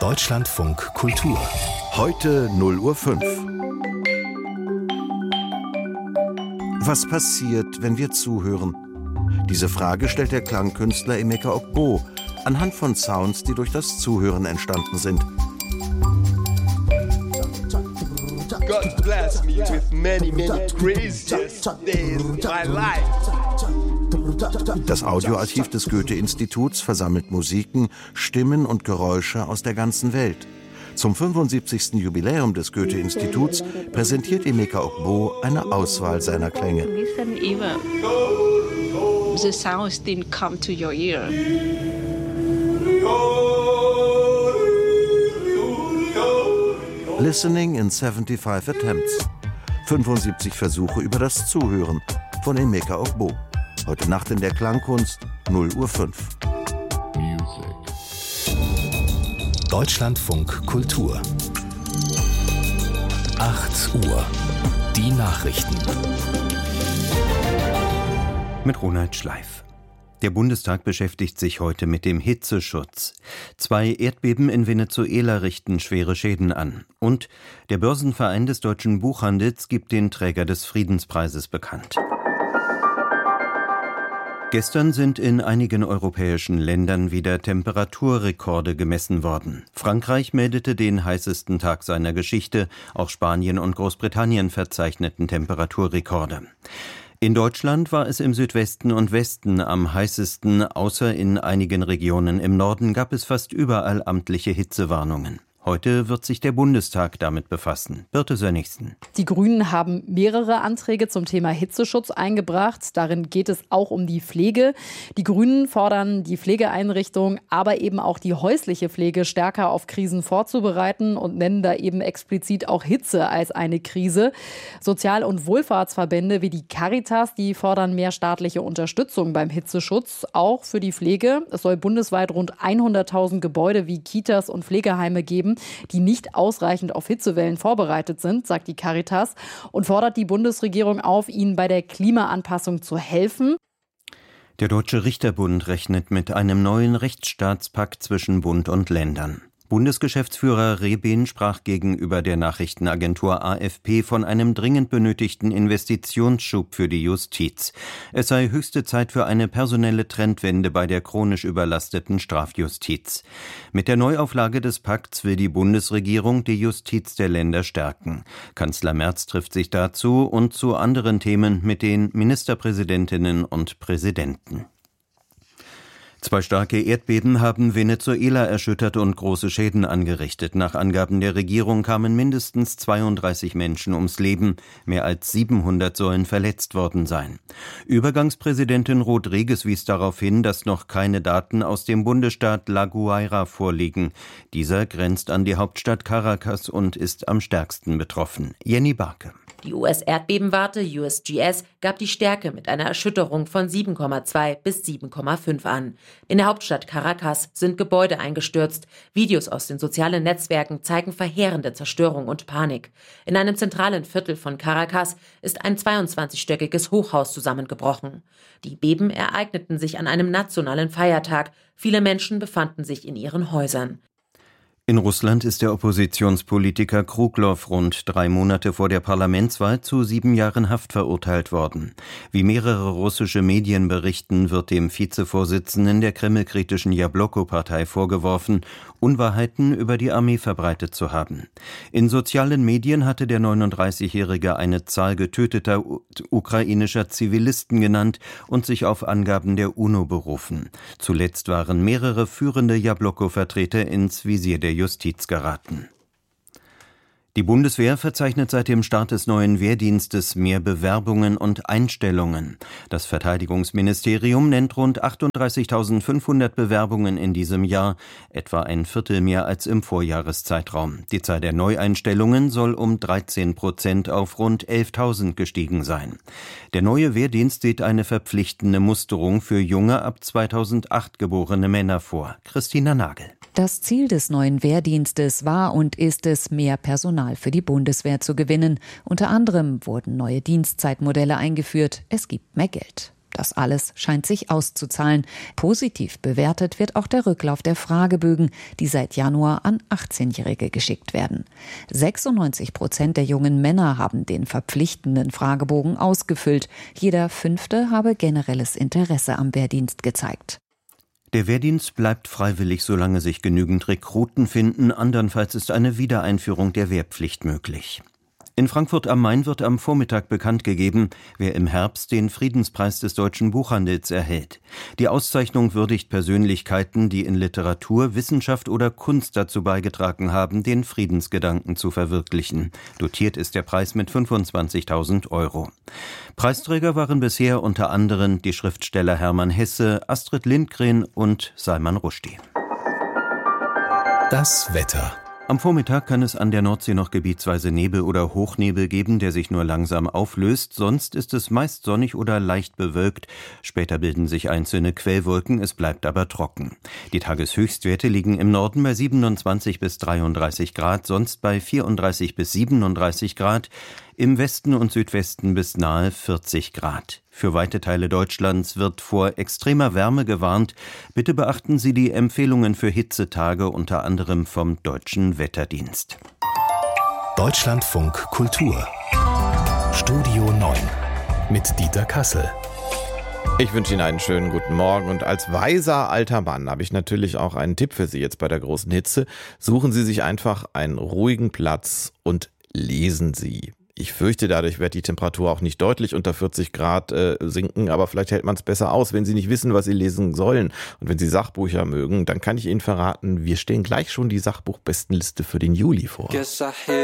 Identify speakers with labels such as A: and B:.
A: Deutschlandfunk Kultur.
B: Heute 0:05 Uhr. Was passiert, wenn wir zuhören? Diese Frage stellt der Klangkünstler Emeka Ogbo anhand von Sounds, die durch das Zuhören entstanden sind.
C: God bless me with many craziest days of my life.
B: Das Audioarchiv des Goethe-Instituts versammelt Musiken, Stimmen und Geräusche aus der ganzen Welt. Zum 75. Jubiläum des Goethe-Instituts präsentiert Emeka Ogbo eine Auswahl seiner Klänge.
D: Listen even. The sounds didn't come to your ear.
B: Listening in 75 Attempts. 75 Versuche über das Zuhören von Emeka Ogbo. Heute Nacht in der Klangkunst 0:05 Uhr.
A: Deutschlandfunk Kultur. 8 Uhr. Die Nachrichten.
E: Mit Ronald Schleif. Der Bundestag beschäftigt sich heute mit dem Hitzeschutz. 2 Erdbeben in Venezuela richten schwere Schäden an. Und der Börsenverein des deutschen Buchhandels gibt den Träger des Friedenspreises bekannt. Gestern sind in einigen europäischen Ländern wieder Temperaturrekorde gemessen worden. Frankreich meldete den heißesten Tag seiner Geschichte. Auch Spanien und Großbritannien verzeichneten Temperaturrekorde. In Deutschland war es im Südwesten und Westen am heißesten, außer in einigen Regionen im Norden gab es fast überall amtliche Hitzewarnungen. Heute wird sich der Bundestag damit befassen. Birte Sönnigsen.
F: Die Grünen haben mehrere Anträge zum Thema Hitzeschutz eingebracht. Darin geht es auch um die Pflege. Die Grünen fordern, die Pflegeeinrichtungen, aber eben auch die häusliche Pflege stärker auf Krisen vorzubereiten und nennen da eben explizit auch Hitze als eine Krise. Sozial- und Wohlfahrtsverbände wie die Caritas, die fordern mehr staatliche Unterstützung beim Hitzeschutz, auch für die Pflege. Es soll bundesweit rund 100.000 Gebäude wie Kitas und Pflegeheime geben, die nicht ausreichend auf Hitzewellen vorbereitet sind, sagt die Caritas, und fordert die Bundesregierung auf, ihnen bei der Klimaanpassung zu helfen.
E: Der Deutsche Richterbund rechnet mit einem neuen Rechtsstaatspakt zwischen Bund und Ländern. Bundesgeschäftsführer Rebin sprach gegenüber der Nachrichtenagentur AFP von einem dringend benötigten Investitionsschub für die Justiz. Es sei höchste Zeit für eine personelle Trendwende bei der chronisch überlasteten Strafjustiz. Mit der Neuauflage des Pakts will die Bundesregierung die Justiz der Länder stärken. Kanzler Merz trifft sich dazu und zu anderen Themen mit den Ministerpräsidentinnen und Präsidenten. 2 starke Erdbeben haben Venezuela erschüttert und große Schäden angerichtet. Nach Angaben der Regierung kamen mindestens 32 Menschen ums Leben. Mehr als 700 sollen verletzt worden sein. Übergangspräsidentin Rodriguez wies darauf hin, dass noch keine Daten aus dem Bundesstaat La Guaira vorliegen. Dieser grenzt an die Hauptstadt Caracas und ist am stärksten betroffen. Jenny Barke.
G: Die US-Erdbebenwarte USGS gab die Stärke mit einer Erschütterung von 7,2 bis 7,5 an. In der Hauptstadt Caracas sind Gebäude eingestürzt. Videos aus den sozialen Netzwerken zeigen verheerende Zerstörung und Panik. In einem zentralen Viertel von Caracas ist ein 22-stöckiges Hochhaus zusammengebrochen. Die Beben ereigneten sich an einem nationalen Feiertag. Viele Menschen befanden sich in ihren Häusern.
E: In Russland ist der Oppositionspolitiker Kruglow rund 3 Monate vor der Parlamentswahl zu 7 Jahren Haft verurteilt worden. Wie mehrere russische Medien berichten, wird dem Vizevorsitzenden der kremlkritischen Jabloko-Partei vorgeworfen, Unwahrheiten über die Armee verbreitet zu haben. In sozialen Medien hatte der 39-Jährige eine Zahl getöteter ukrainischer Zivilisten genannt und sich auf Angaben der UNO berufen. Zuletzt waren mehrere führende Jabloko-Vertreter ins Visier der Justiz geraten. Die Bundeswehr verzeichnet seit dem Start des neuen Wehrdienstes mehr Bewerbungen und Einstellungen. Das Verteidigungsministerium nennt rund 38.500 Bewerbungen in diesem Jahr, etwa ein Viertel mehr als im Vorjahreszeitraum. Die Zahl der Neueinstellungen soll um 13% auf rund 11.000 gestiegen sein. Der neue Wehrdienst sieht eine verpflichtende Musterung für junge, ab 2008 geborene Männer vor. Christina Nagel.
H: Das Ziel des neuen Wehrdienstes war und ist es, mehr Personal für die Bundeswehr zu gewinnen. Unter anderem wurden neue Dienstzeitmodelle eingeführt. Es gibt mehr Geld. Das alles scheint sich auszuzahlen. Positiv bewertet wird auch der Rücklauf der Fragebögen, die seit Januar an 18-Jährige geschickt werden. 96% der jungen Männer haben den verpflichtenden Fragebogen ausgefüllt. Jeder Fünfte habe generelles Interesse am Wehrdienst gezeigt.
E: Der Wehrdienst bleibt freiwillig, solange sich genügend Rekruten finden. Andernfalls ist eine Wiedereinführung der Wehrpflicht möglich. In Frankfurt am Main wird am Vormittag bekannt gegeben, wer im Herbst den Friedenspreis des deutschen Buchhandels erhält. Die Auszeichnung würdigt Persönlichkeiten, die in Literatur, Wissenschaft oder Kunst dazu beigetragen haben, den Friedensgedanken zu verwirklichen. Dotiert ist der Preis mit 25.000 €. Preisträger waren bisher unter anderem die Schriftsteller Hermann Hesse, Astrid Lindgren und Salman Rushdie.
A: Das Wetter.
E: Am Vormittag kann es an der Nordsee noch gebietsweise Nebel oder Hochnebel geben, der sich nur langsam auflöst. Sonst ist es meist sonnig oder leicht bewölkt. Später bilden sich einzelne Quellwolken, es bleibt aber trocken. Die Tageshöchstwerte liegen im Norden bei 27 bis 33 Grad, sonst bei 34 bis 37 Grad. Im Westen und Südwesten bis nahe 40 Grad. Für weite Teile Deutschlands wird vor extremer Wärme gewarnt. Bitte beachten Sie die Empfehlungen für Hitzetage, unter anderem vom Deutschen Wetterdienst.
A: Deutschlandfunk Kultur. Studio 9 mit Dieter Kassel.
I: Ich wünsche Ihnen einen schönen guten Morgen und als weiser alter Mann habe ich natürlich auch einen Tipp für Sie jetzt bei der großen Hitze. Suchen Sie sich einfach einen ruhigen Platz und lesen Sie. Ich fürchte, dadurch wird die Temperatur auch nicht deutlich unter 40 Grad sinken, aber vielleicht hält man es besser aus, wenn Sie nicht wissen, was Sie lesen sollen. Und wenn Sie Sachbücher mögen, dann kann ich Ihnen verraten, wir stellen gleich schon die Sachbuchbestenliste für den Juli vor.